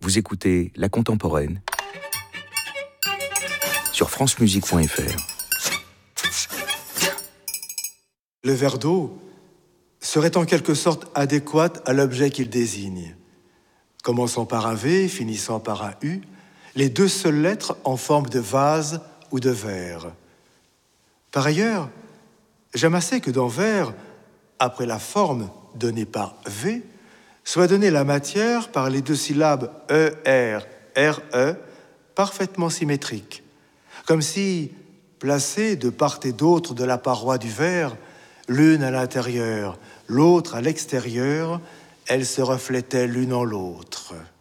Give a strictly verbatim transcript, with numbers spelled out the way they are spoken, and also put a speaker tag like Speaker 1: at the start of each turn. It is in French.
Speaker 1: Vous écoutez La Contemporaine sur francemusique point f r.
Speaker 2: Le verre d'eau serait en quelque sorte adéquat à l'objet qu'il désigne. Commençant par un V, finissant par un U, les deux seules lettres en forme de vase ou de verre. Par ailleurs, j'aime assez que dans verre, après la forme donnée par V, soit donnée la matière par les deux syllabes E R R E parfaitement symétriques, comme si, placées de part et d'autre de la paroi du verre, l'une à l'intérieur, l'autre à l'extérieur, elles se reflétaient l'une en l'autre.